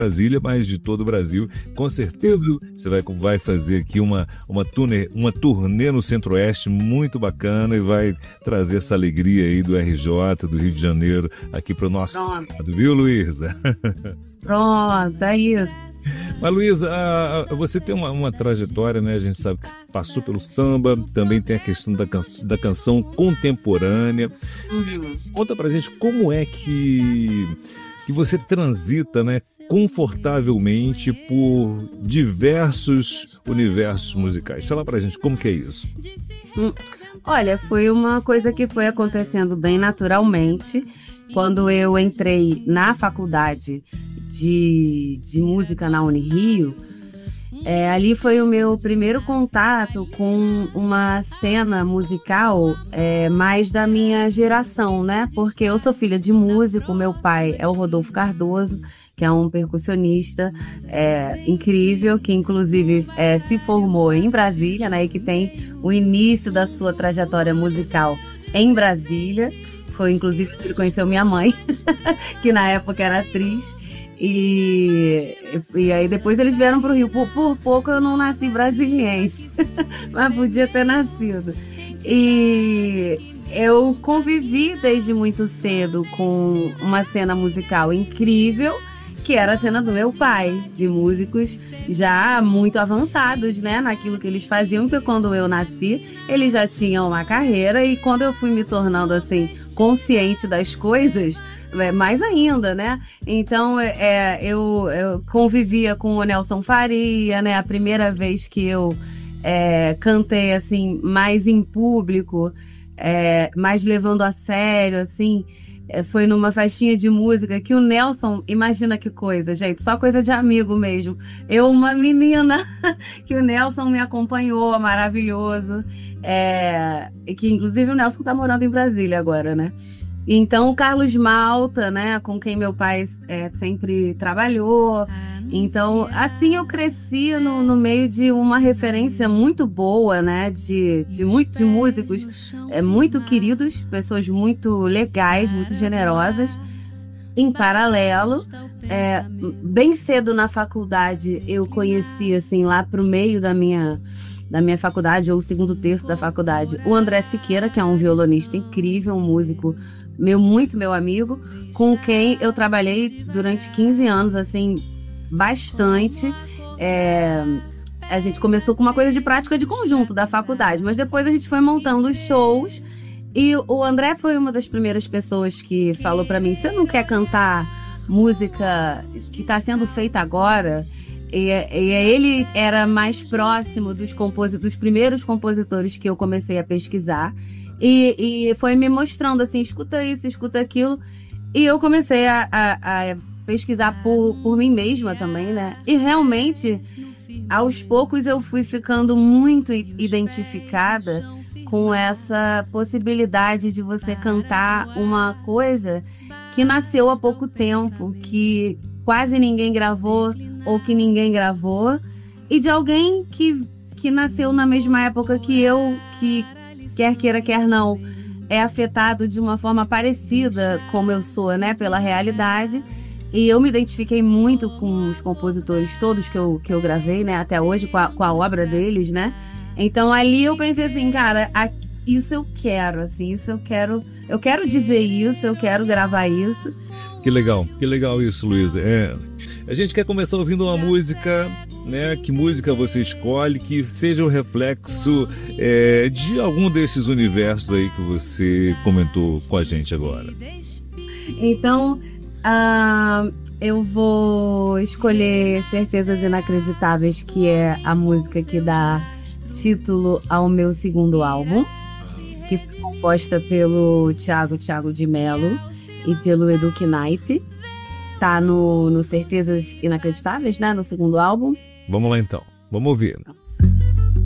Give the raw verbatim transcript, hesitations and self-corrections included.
Brasília, mas de todo o Brasil. Com certeza você vai, vai fazer aqui uma, uma, turnê, uma turnê no Centro-Oeste muito bacana e vai trazer essa alegria aí do R J, do Rio de Janeiro, aqui para o nosso estado, viu, Luísa? Pronto, é isso. Mas, Luísa, você tem uma, uma trajetória, né? A gente sabe que passou pelo samba, também tem a questão da, can, da canção contemporânea. Uhum. Conta pra gente como é que, que você transita, né, confortavelmente por diversos universos musicais. Fala pra gente como que é isso. Hum, Olha, foi uma coisa que foi acontecendo bem naturalmente. Quando eu entrei na faculdade de, de música na Unirio, é, ali foi o meu primeiro contato com uma cena musical é, mais da minha geração, né? Porque eu sou filha de músico, meu pai é o Rodolfo Cardoso, que é um percussionista é, incrível, que inclusive é, se formou em Brasília, né? E que tem o início da sua trajetória musical em Brasília. Foi inclusive que ele conheceu minha mãe, que na época era atriz. E, e aí depois eles vieram para o Rio. Por, por pouco eu não nasci brasiliense, mas podia ter nascido. E eu convivi desde muito cedo com uma cena musical incrível, que era a cena do meu pai, de músicos já muito avançados, né, naquilo que eles faziam, porque quando eu nasci, eles já tinham uma carreira, e quando eu fui me tornando, assim, consciente das coisas, mais ainda, né? Então, é, eu, eu convivia com o Nelson Faria, né, a primeira vez que eu é, cantei, assim, mais em público, é, mais levando a sério, assim, foi numa festinha de música que o Nelson, imagina que coisa, gente, só coisa de amigo mesmo. Eu, uma menina, que o Nelson me acompanhou, maravilhoso. É, e que inclusive o Nelson tá morando em Brasília agora, né? Então o Carlos Malta, né, com quem meu pai é, sempre trabalhou. Então, assim eu cresci no, no meio de uma referência muito boa, né, de, de, muito, de músicos é, muito queridos, pessoas muito legais, muito generosas. Em paralelo, é, bem cedo na faculdade, eu conheci, assim, lá pro meio da minha, da minha faculdade, ou o segundo terço da faculdade, o André Siqueira, que é um violonista incrível, um músico meu, muito meu amigo, com quem eu trabalhei durante quinze anos, assim, bastante. É, a gente começou com uma coisa de prática de conjunto da faculdade, mas depois a gente foi montando os shows, e o André foi uma das primeiras pessoas que falou pra mim: você não quer cantar música que tá sendo feita agora? E, e ele era mais próximo dos, compos, dos primeiros compositores que eu comecei a pesquisar, e, e foi me mostrando assim: escuta isso, escuta aquilo, e eu comecei a, a, a pesquisar por, por mim mesma também, né? E realmente, aos poucos eu fui ficando muito identificada com essa possibilidade de você cantar uma coisa que nasceu há pouco tempo, que quase ninguém gravou ou que ninguém gravou, e de alguém que, que nasceu na mesma época que eu, que quer queira, quer não, é afetado de uma forma parecida como eu sou, né, pela realidade. E eu me identifiquei muito com os compositores todos que eu, que eu gravei, né, até hoje, com a, com a obra deles, né. Então ali eu pensei assim, cara, a, isso eu quero, assim, isso eu quero, eu quero dizer isso, eu quero gravar isso. Que legal, que legal isso, Luísa. É, a gente quer começar ouvindo uma música, né? Que música você escolhe que seja o reflexo é, de algum desses universos aí que você comentou com a gente agora. Então, uh, eu vou escolher Certezas Inacreditáveis, que é a música que dá título ao meu segundo álbum, que foi composta pelo Thiago Thiago de Mello e pelo Edu Knipe. Tá no, no Certezas Inacreditáveis, né? No segundo álbum. Vamos lá então, vamos ouvir.